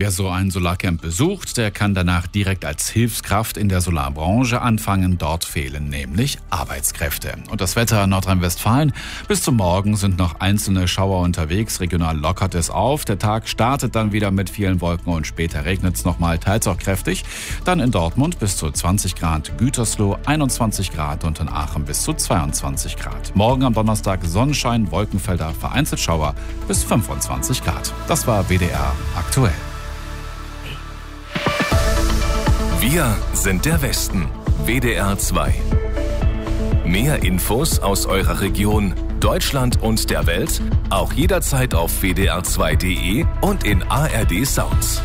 Wer so ein Solarcamp besucht, der kann danach direkt als Hilfskraft in der Solarbranche anfangen. Dort fehlen nämlich Arbeitskräfte. Und das Wetter in Nordrhein-Westfalen: bis zum Morgen sind noch einzelne Schauer unterwegs. Regional lockert es auf. Der Tag startet dann wieder mit vielen Wolken und später regnet es nochmal, teils auch kräftig. Dann in Dortmund bis zu 20 Grad, Gütersloh 21 Grad und in Aachen bis zu 22 Grad. Morgen am Donnerstag Sonnenschein, Wolkenfelder, vereinzelt Schauer bis 25 Grad. Das war WDR aktuell. Wir sind der Westen. WDR 2. Mehr Infos aus eurer Region, Deutschland und der Welt auch jederzeit auf wdr2.de und in ARD Sounds.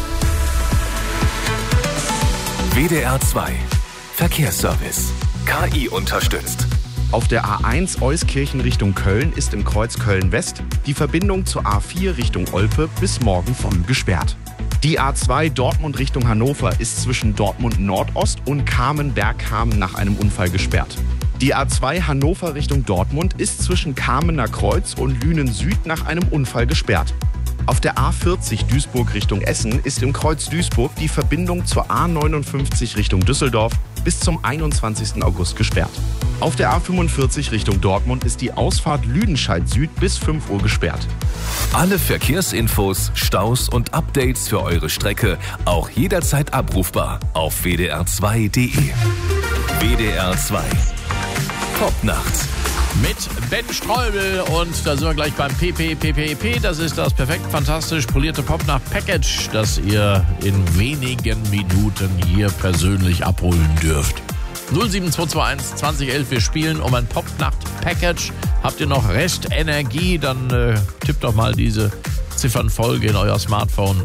WDR 2. Verkehrsservice. KI unterstützt. Auf der A1 Euskirchen Richtung Köln ist im Kreuz Köln-West die Verbindung zur A4 Richtung Olpe bis morgen früh gesperrt. Die A2 Dortmund Richtung Hannover ist zwischen Dortmund Nordost und Kamen-Bergkamen nach einem Unfall gesperrt. Die A2 Hannover Richtung Dortmund ist zwischen Kamener Kreuz und Lünen Süd nach einem Unfall gesperrt. Auf der A40 Duisburg Richtung Essen ist im Kreuz Duisburg die Verbindung zur A59 Richtung Düsseldorf bis zum 21. August gesperrt. Auf der A45 Richtung Dortmund ist die Ausfahrt Lüdenscheid Süd bis 5 Uhr gesperrt. Alle Verkehrsinfos, Staus und Updates für eure Strecke auch jederzeit abrufbar auf wdr2.de. WDR 2. Popnacht. Mit Ben Streubel und da sind wir gleich beim PPPPP. Das ist das perfekt fantastisch polierte Popnacht-Package, das ihr in wenigen Minuten hier persönlich abholen dürft. 07221 2011, wir spielen um ein Popnacht-Package. Habt ihr noch Restenergie, dann tippt doch mal diese Ziffernfolge in euer Smartphone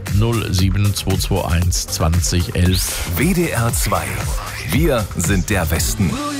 07221 2011. WDR 2. Wir sind der Westen.